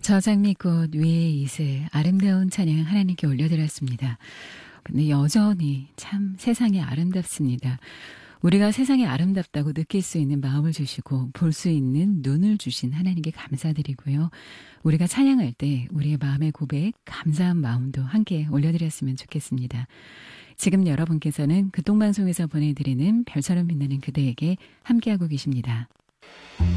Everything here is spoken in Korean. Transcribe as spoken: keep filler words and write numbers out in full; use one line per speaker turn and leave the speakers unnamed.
저장미꽃 위에 이슬 아름다운 찬양 하나님께 올려드렸습니다. 근데 여전히 참 세상이 아름답습니다. 우리가 세상이 아름답다고 느낄 수 있는 마음을 주시고 볼 수 있는 눈을 주신 하나님께 감사드리고요. 우리가 찬양할 때 우리의 마음의 고백, 감사한 마음도 함께 올려드렸으면 좋겠습니다. 지금 여러분께서는 극동방송에서 보내드리는 별처럼 빛나는 그대에게 함께하고 계십니다.